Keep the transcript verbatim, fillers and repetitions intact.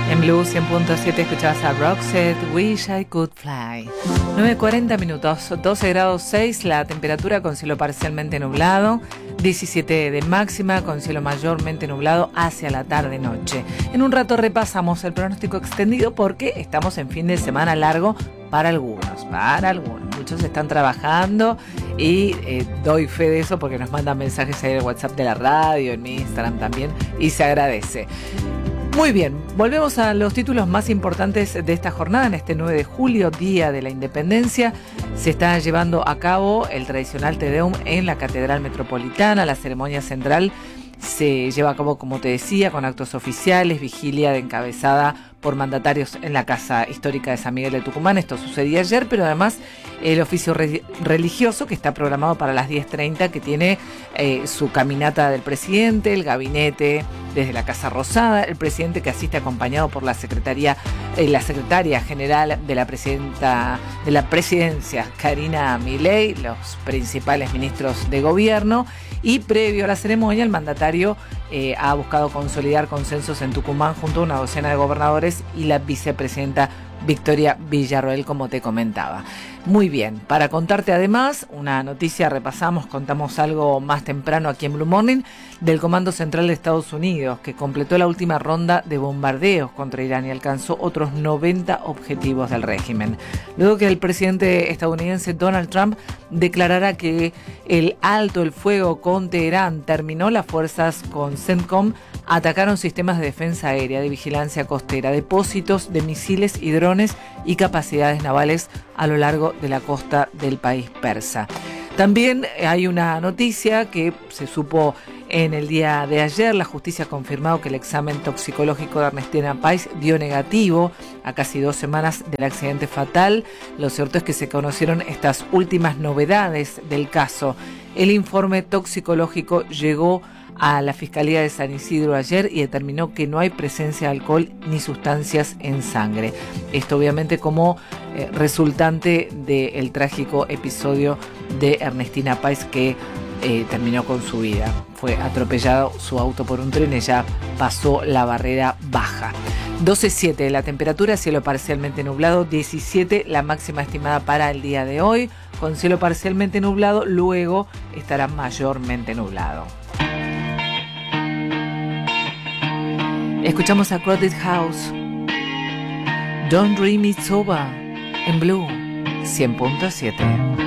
En Blue cien punto siete escuchabas a Roxette, Wish I Could Fly. nueve cuarenta minutos, doce grados seis, la temperatura con cielo parcialmente nublado, diecisiete de máxima con cielo mayormente nublado hacia la tarde-noche. En un rato repasamos el pronóstico extendido porque estamos en fin de semana largo para algunos, para algunos. Muchos están trabajando y eh, doy fe de eso porque nos mandan mensajes ahí en el WhatsApp de la radio, en mi Instagram también, y se agradece. Muy bien, volvemos a los títulos más importantes de esta jornada. En este nueve de julio, Día de la Independencia, se está llevando a cabo el tradicional Te Deum en la Catedral Metropolitana. La ceremonia central se lleva a cabo, como te decía, con actos oficiales, vigilia de encabezada por mandatarios en la Casa Histórica de San Miguel de Tucumán. Esto sucedía ayer, pero además el oficio re- religioso que está programado para las diez treinta, que tiene eh, su caminata del presidente, el gabinete desde la Casa Rosada, el presidente que asiste acompañado por la secretaria, eh, la secretaria general de la presidenta de la presidencia, Karina Milei, los principales ministros de gobierno. Y previo a la ceremonia, el mandatario eh, ha buscado consolidar consensos en Tucumán junto a una docena de gobernadores y la vicepresidenta Victoria Villarroel, como te comentaba. Muy bien, para contarte además una noticia, repasamos, contamos algo más temprano aquí en Blue Morning, del Comando Central de Estados Unidos, que completó la última ronda de bombardeos contra Irán y alcanzó otros noventa objetivos del régimen. Luego que el presidente estadounidense Donald Trump declarara que el alto el fuego con Teherán terminó, las fuerzas con CENTCOM atacaron sistemas de defensa aérea, de vigilancia costera, depósitos de misiles y drones y capacidades navales a lo largo de la costa del país persa. También hay una noticia que se supo en el día de ayer. La justicia ha confirmado que el examen toxicológico de Ernestina Pais dio negativo a casi dos semanas del accidente fatal. Lo cierto es que se conocieron estas últimas novedades del caso. El informe toxicológico llegó a la Fiscalía de San Isidro ayer y determinó que no hay presencia de alcohol ni sustancias en sangre. Esto obviamente como eh, resultante del trágico episodio de Ernestina Pais, que eh, terminó con su vida. Fue atropellado su auto por un tren y ya pasó la barrera baja. doce siete la temperatura, cielo parcialmente nublado, diecisiete la máxima estimada para el día de hoy, con cielo parcialmente nublado, luego estará mayormente nublado. Escuchamos a Crowded House, Don't Dream It's Over, en Blue cien punto siete.